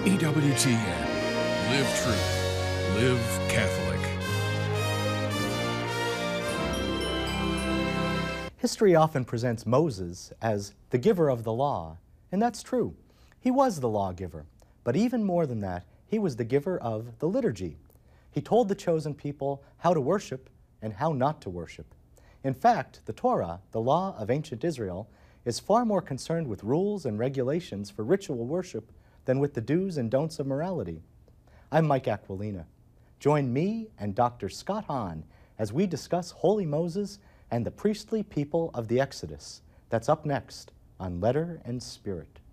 EWTN. Live truth. Live Catholic. History often presents Moses as the giver of the law, and that's true. He was the lawgiver, but even more than that, he was the giver of the liturgy. He told the chosen people how to worship and how not to worship. In fact, the Torah, the law of ancient Israel, is far more concerned with rules and regulations for ritual worship than with the do's and don'ts of morality. I'm Mike Aquilina. Join me and Dr. Scott Hahn as we discuss Holy Moses and the priestly people of the Exodus. That's up next on Letter and Spirit.